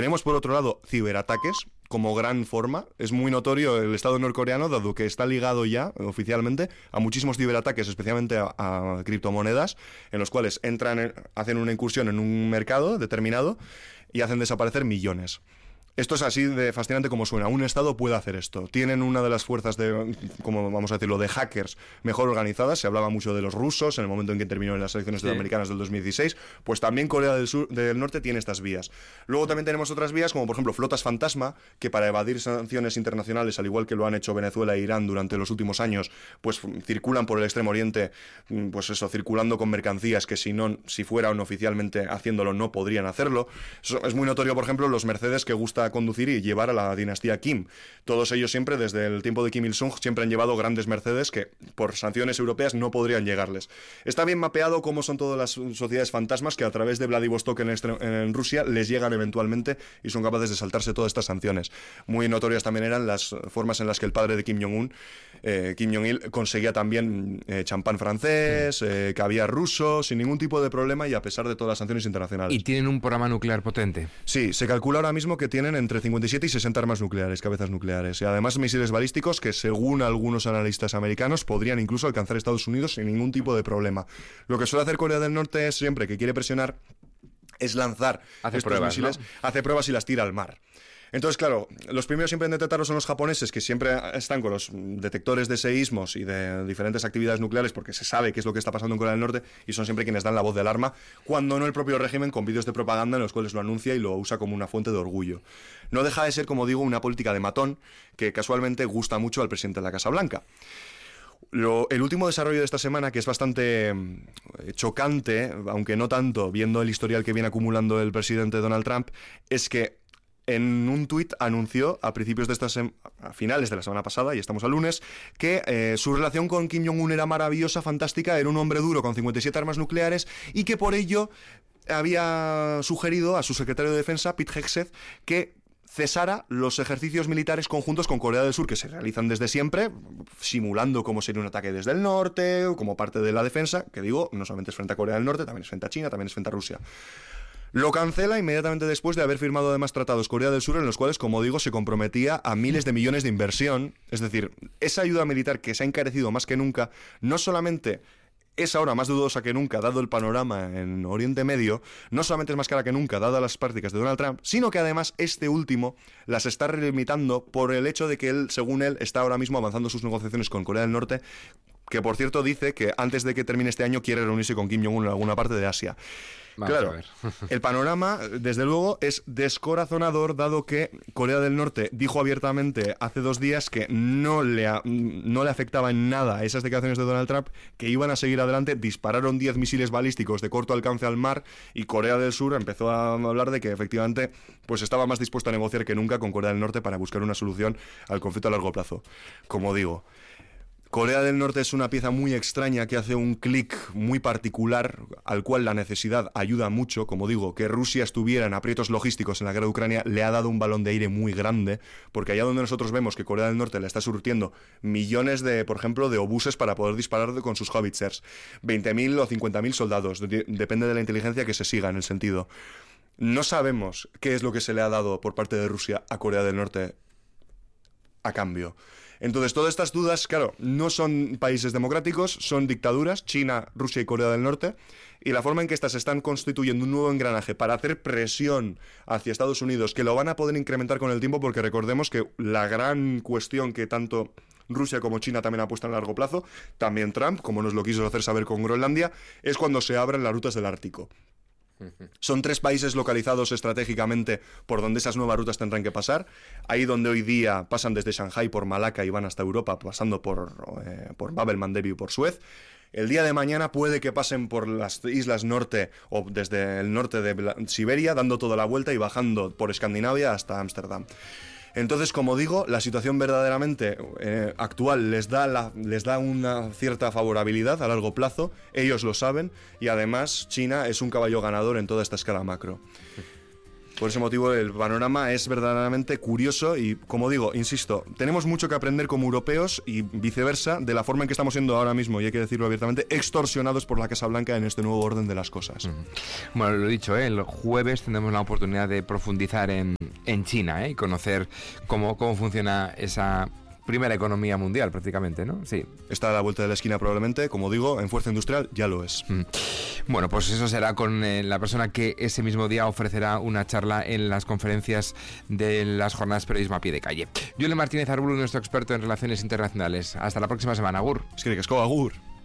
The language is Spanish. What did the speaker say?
Tenemos, por otro lado, ciberataques como gran forma. Es muy notorio el Estado norcoreano, dado que está ligado ya oficialmente a muchísimos ciberataques, especialmente a criptomonedas, en los cuales hacen una incursión en un mercado determinado y hacen desaparecer millones. Esto es así de fascinante como suena. Un Estado puede hacer esto. Tienen una de las fuerzas como vamos a decirlo, de hackers mejor organizadas. Se hablaba mucho de los rusos en el momento en que terminó en las elecciones sudamericanas del 2016. Pues también Corea del Norte tiene estas vías. Luego también tenemos otras vías, como por ejemplo flotas fantasma, que para evadir sanciones internacionales, al igual que lo han hecho Venezuela e Irán durante los últimos años, pues circulan por el Extremo Oriente, pues eso, circulando con mercancías que si fueran oficialmente haciéndolo no podrían hacerlo. Eso es muy notorio, por ejemplo, los Mercedes que gusta conducir y llevar a la dinastía Kim. Todos ellos siempre, desde el tiempo de Kim Il-sung, siempre han llevado grandes Mercedes que por sanciones europeas no podrían llegarles. Está bien mapeado cómo son todas las sociedades fantasmas que a través de Vladivostok en Rusia les llegan eventualmente y son capaces de saltarse todas estas sanciones. Muy notorias también eran las formas en las que el padre de Kim Jong-un, Kim Jong-il, conseguía también champán francés, caviar ruso, sin ningún tipo de problema y a pesar de todas las sanciones internacionales. ¿Y tienen un programa nuclear potente? Sí, se calcula ahora mismo que tienen entre 57 y 60 armas nucleares, cabezas nucleares, y además misiles balísticos que, según algunos analistas americanos, podrían incluso alcanzar Estados Unidos sin ningún tipo de problema. Lo que suele hacer Corea del Norte es, siempre que quiere presionar, es lanzar estos misiles, ¿no? Hace pruebas y las tira al mar. Entonces, claro, los primeros siempre en detectarlo son los japoneses, que siempre están con los detectores de seísmos y de diferentes actividades nucleares, porque se sabe qué es lo que está pasando en Corea del Norte, y son siempre quienes dan la voz de alarma, cuando no el propio régimen, con vídeos de propaganda en los cuales lo anuncia y lo usa como una fuente de orgullo. No deja de ser, como digo, una política de matón que casualmente gusta mucho al presidente de la Casa Blanca. El último desarrollo de esta semana, que es bastante chocante, aunque no tanto, viendo el historial que viene acumulando el presidente Donald Trump, es que en un tuit anunció a finales de la semana pasada, y estamos al lunes, que su relación con Kim Jong-un era maravillosa, fantástica, era un hombre duro con 57 armas nucleares y que por ello había sugerido a su secretario de Defensa, Pete Hegseth, que cesara los ejercicios militares conjuntos con Corea del Sur que se realizan desde siempre, simulando cómo sería un ataque desde el norte, como parte de la defensa, que digo, no solamente es frente a Corea del Norte, también es frente a China, también es frente a Rusia. Lo cancela inmediatamente después de haber firmado además tratados Corea del Sur en los cuales, como digo, se comprometía a miles de millones de inversión. Es decir, esa ayuda militar que se ha encarecido más que nunca, no solamente es ahora más dudosa que nunca, dado el panorama en Oriente Medio, no solamente es más cara que nunca, dadas las prácticas de Donald Trump, sino que además este último las está limitando por el hecho de que él, según él, está ahora mismo avanzando sus negociaciones con Corea del Norte, que por cierto dice que antes de que termine este año quiere reunirse con Kim Jong-un en alguna parte de Asia. Vamos claro, el panorama, desde luego, es descorazonador, dado que Corea del Norte dijo abiertamente hace 2 días que no le afectaba en nada esas declaraciones de Donald Trump, que iban a seguir adelante. Dispararon 10 misiles balísticos de corto alcance al mar y Corea del Sur empezó a hablar de que efectivamente pues estaba más dispuesto a negociar que nunca con Corea del Norte para buscar una solución al conflicto a largo plazo. Como digo, Corea del Norte es una pieza muy extraña que hace un clic muy particular al cual la necesidad ayuda mucho. Como digo, que Rusia estuviera en aprietos logísticos en la guerra de Ucrania le ha dado un balón de aire muy grande, porque allá donde nosotros vemos que Corea del Norte le está surtiendo millones de, por ejemplo, de obuses para poder disparar con sus howitzers, 20.000 o 50.000 soldados, depende de la inteligencia que se siga en el sentido. No sabemos qué es lo que se le ha dado por parte de Rusia a Corea del Norte a cambio. Entonces, todas estas dudas, claro, no son países democráticos, son dictaduras, China, Rusia y Corea del Norte, y la forma en que estas están constituyendo un nuevo engranaje para hacer presión hacia Estados Unidos, que lo van a poder incrementar con el tiempo, porque recordemos que la gran cuestión que tanto Rusia como China también ha puesto a largo plazo, también Trump, como nos lo quiso hacer saber con Groenlandia, es cuando se abren las rutas del Ártico. Son 3 países localizados estratégicamente por donde esas nuevas rutas tendrán que pasar. Ahí donde hoy día pasan desde Shanghái por Malaca y van hasta Europa, pasando por Bab el-Mandeb y por Suez. El día de mañana puede que pasen por las islas norte o desde el norte de Siberia, dando toda la vuelta y bajando por Escandinavia hasta Ámsterdam. Entonces, como digo, la situación verdaderamente actual les da una cierta favorabilidad a largo plazo, ellos lo saben, y además China es un caballo ganador en toda esta escala macro. Por ese motivo el panorama es verdaderamente curioso y, como digo, insisto, tenemos mucho que aprender como europeos y viceversa de la forma en que estamos siendo ahora mismo, y hay que decirlo abiertamente, extorsionados por la Casa Blanca en este nuevo orden de las cosas. Bueno, lo dicho, el jueves tendremos la oportunidad de profundizar en China y conocer cómo funciona esa primera economía mundial prácticamente, ¿no? Sí. Está a la vuelta de la esquina probablemente, como digo, en fuerza industrial ya lo es. Bueno, pues eso será con la persona que ese mismo día ofrecerá una charla en las conferencias de las jornadas Periodismo a Pie de Calle. Julen Martínez Arbulo, nuestro experto en relaciones internacionales. Hasta la próxima semana, agur. Es que agur.